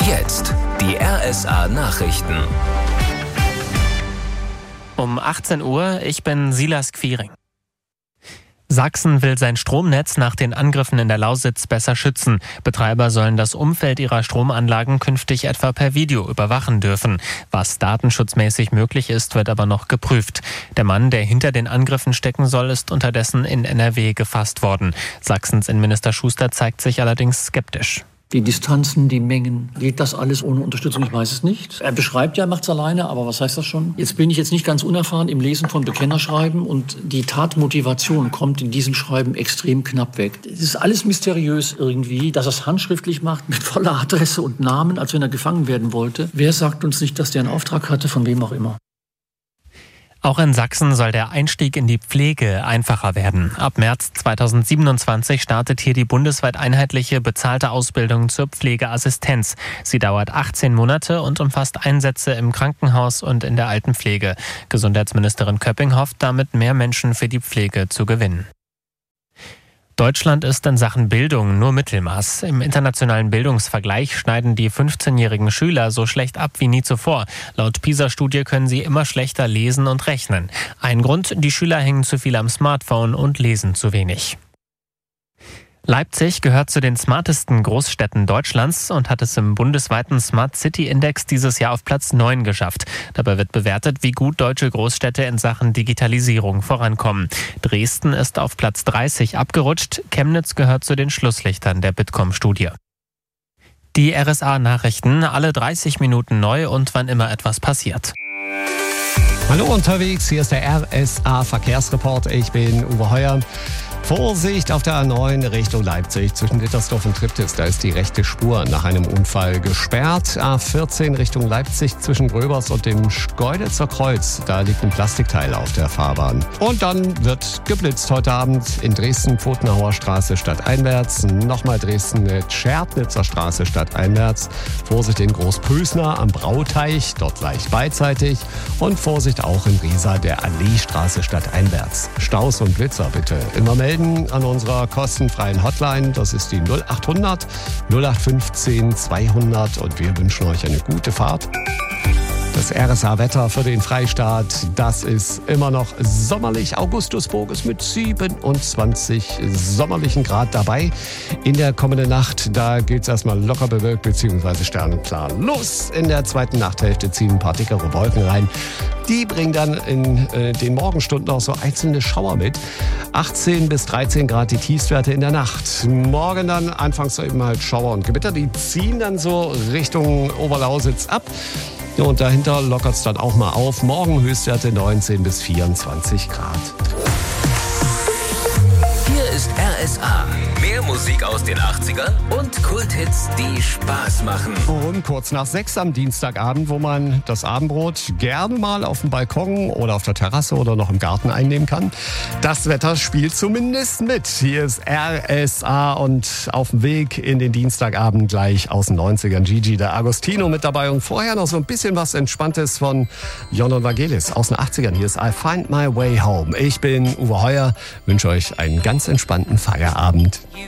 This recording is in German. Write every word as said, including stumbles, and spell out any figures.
Jetzt die R S A-Nachrichten. Um achtzehn Uhr, ich bin Silas Quiring. Sachsen will sein Stromnetz nach den Angriffen in der Lausitz besser schützen. Betreiber sollen das Umfeld ihrer Stromanlagen künftig etwa per Video überwachen dürfen. Was datenschutzmäßig möglich ist, wird aber noch geprüft. Der Mann, der hinter den Angriffen stecken soll, ist unterdessen in N R W gefasst worden. Sachsens Innenminister Schuster zeigt sich allerdings skeptisch. Die Distanzen, die Mengen, geht das alles ohne Unterstützung? Ich weiß es nicht. Er beschreibt ja, macht es alleine, aber was heißt das schon? Jetzt bin ich jetzt nicht ganz unerfahren im Lesen von Bekennerschreiben und die Tatmotivation kommt in diesem Schreiben extrem knapp weg. Es ist alles mysteriös irgendwie, dass er es handschriftlich macht mit voller Adresse und Namen, als wenn er gefangen werden wollte. Wer sagt uns nicht, dass der einen Auftrag hatte, von wem auch immer? Auch in Sachsen soll der Einstieg in die Pflege einfacher werden. Ab März zweitausendsiebenundzwanzig startet hier die bundesweit einheitliche bezahlte Ausbildung zur Pflegeassistenz. Sie dauert achtzehn Monate und umfasst Einsätze im Krankenhaus und in der Altenpflege. Gesundheitsministerin Köpping hofft, damit mehr Menschen für die Pflege zu gewinnen. Deutschland ist in Sachen Bildung nur Mittelmaß. Im internationalen Bildungsvergleich schneiden die fünfzehnjährigen Schüler so schlecht ab wie nie zuvor. Laut PISA-Studie können sie immer schlechter lesen und rechnen. Ein Grund, die Schüler hängen zu viel am Smartphone und lesen zu wenig. Leipzig gehört zu den smartesten Großstädten Deutschlands und hat es im bundesweiten Smart City Index dieses Jahr auf Platz neun geschafft. Dabei wird bewertet, wie gut deutsche Großstädte in Sachen Digitalisierung vorankommen. Dresden ist auf Platz dreißig abgerutscht. Chemnitz gehört zu den Schlusslichtern der Bitkom-Studie. Die R S A-Nachrichten, alle dreißig Minuten neu und wann immer etwas passiert. Hallo unterwegs, hier ist der R S A-Verkehrsreport. Ich bin Uwe Heuer. Vorsicht auf der A neun Richtung Leipzig zwischen Dittersdorf und Triptis. Da ist die rechte Spur nach einem Unfall gesperrt. A vierzehn Richtung Leipzig zwischen Gröbers und dem Schkeuditzer Kreuz. Da liegt ein Plastikteil auf der Fahrbahn. Und dann wird geblitzt heute Abend in Dresden, Pfotenhauer Straße stadteinwärts. Nochmal Dresden, Schärtnitzer Straße stadteinwärts. Vorsicht in Großpösner am Brauteich, dort leicht beidseitig. Und Vorsicht auch in Riesa, der Alleestraße stadteinwärts. Staus und Blitzer bitte immer melden an unserer kostenfreien Hotline. Das ist die null acht hundert null acht fünfzehn zweihundert und wir wünschen euch eine gute Fahrt. Das R S A-Wetter für den Freistaat, das ist immer noch sommerlich. Augustusburg ist mit siebenundzwanzig sommerlichen Grad dabei. In der kommenden Nacht, da geht es erstmal locker bewölkt bzw. sternenklar los. In der zweiten Nachthälfte ziehen ein paar dickere Wolken rein. Die bringen dann in äh, den Morgenstunden auch so einzelne Schauer mit. achtzehn bis dreizehn Grad die Tiefstwerte in der Nacht. Morgen dann anfangs so eben halt Schauer und Gewitter. Die ziehen dann so Richtung Oberlausitz ab. Und dahinter lockert es dann auch mal auf. Morgen Höchstwerte neunzehn bis vierundzwanzig Grad. Hier ist R S A. Mehr Musik aus den achtzigern und Kulthits, die Spaß machen. Und kurz nach sechs am Dienstagabend, wo man das Abendbrot gerne mal auf dem Balkon oder auf der Terrasse oder noch im Garten einnehmen kann. Das Wetter spielt zumindest mit. Hier ist R S A und auf dem Weg in den Dienstagabend gleich aus den neunzigern Gigi, der Agostino mit dabei. Und vorher noch so ein bisschen was Entspanntes von Jon und Vangelis aus den achtzigern. Hier ist I Find My Way Home. Ich bin Uwe Heuer, wünsche euch einen ganz entspannten Feierabend.